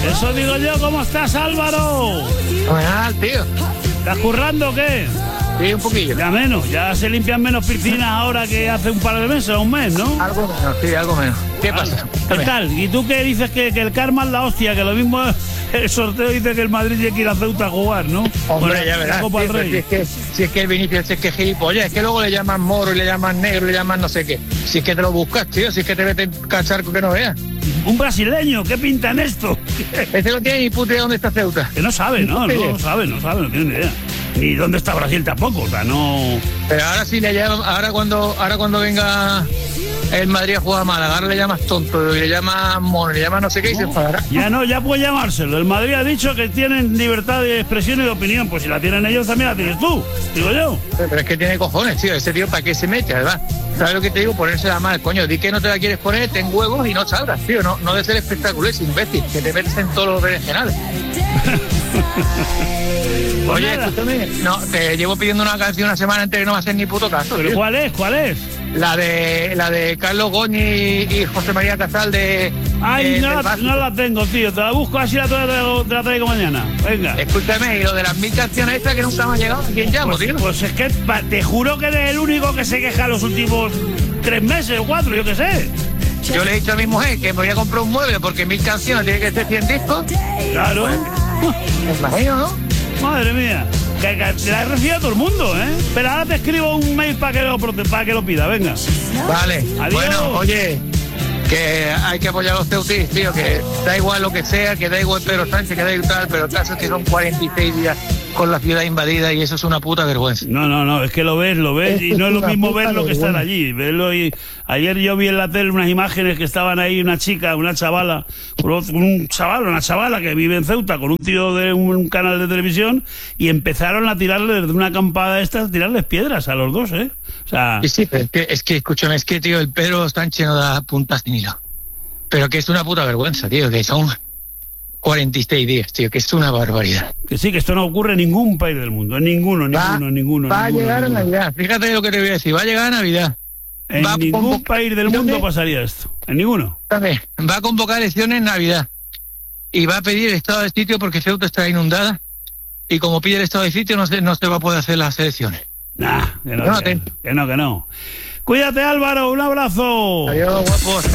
Eso digo yo. ¿Cómo estás, Álvaro? Fenomenal, tío. ¿Estás currando o qué? Sí, un poquillo. Ya menos. Ya se limpian menos piscinas ahora que hace un par de meses o un mes, ¿no? Algo menos, sí, algo menos. ¿Qué pasa? ¿Qué tal? ¿Y tú qué dices que el karma es la hostia? Que lo mismo el sorteo dice que el Madrid tiene que ir a Ceuta a jugar, ¿no? Hombre, ya verás. Copa del Rey. Si es que el Vinicius es que es gilipollas, es que luego le llaman moro y le llaman negro y le llaman no sé qué. Si es que te lo buscas, tío, si es que te meten cacharco que no veas. Un brasileño, ¿qué pinta en esto? Este no tiene ni puta idea dónde está Ceuta. Que no sabe, no sabe, no tiene ni idea. Ni dónde está Brasil tampoco, o sea, no... Pero ahora sí le llaman, ahora cuando venga el Madrid a jugar a Málaga, ahora le llamas tonto, y le llamas mono, le llamas no sé qué y se enfadará. Ya puede llamárselo. El Madrid ha dicho que tienen libertad de expresión y de opinión. Pues si la tienen ellos, también la tienes tú, digo yo. Pero es que tiene cojones, tío, ese tío, ¿para qué se mete, además? ¿Sabes lo que te digo? Ponérsela mal, coño, di que no te la quieres poner, ten huevos y no salgas, tío, no de ser espectacular, imbécil, que te metes en todos los berenjenales. Oye, escúchame, no, te llevo pidiendo una canción una semana entera y no va a hacer ni puto caso. ¿Pero tío. cuál es? La de Carlos Goñi y José María Casal de... Ay, no la tengo, tío. Te la busco así te la traigo mañana. Venga. Escúchame, y lo de las 1000 canciones estas que nunca me han llegado, ¿a quién llamo, tío? Pues es que te juro que eres el único que se queja los últimos 3 meses o 4, yo qué sé. Yo le he dicho a mi mujer que me voy a comprar un mueble porque 1000 canciones tiene que ser 100 discos. Claro. Me imagino, ¿no? Madre mía. Que la he recibido todo el mundo, ¿eh? Pero ahora te escribo un mail para que lo pida, venga. Vale. Adiós. Bueno, oye, que hay que apoyar a los teutis, tío, que da igual lo que sea, que da igual Pedro Sánchez, que da igual tal, pero el caso es que son 46 días con la ciudad invadida y eso es una puta vergüenza. No, es que lo ves y no es lo mismo verlo que estar allí. Verlo y ayer yo vi en la tele unas imágenes que estaban ahí una chica, una chavala, una chavala que vive en Ceuta con un tío de un canal de televisión y empezaron a tirarle desde una acampada a tirarles piedras a los dos, ¿eh? O sea... Sí, pero es que escúchame, tío, el Pedro Sánchez no da puntas ni hilo. Pero que es una puta vergüenza, tío, que son 46 días, tío, que es una barbaridad. Que sí, que esto no ocurre en ningún país del mundo, en ninguno. Va a llegar a Navidad, fíjate lo que te voy a decir, va a llegar a Navidad. En ningún país del mundo pasaría esto, en ninguno. Va a convocar elecciones en Navidad y va a pedir estado de sitio porque Ceuta está inundada y como pide el estado de sitio no se va a poder hacer las elecciones. Que no. Cuídate, Álvaro, un abrazo. Adiós, guapos.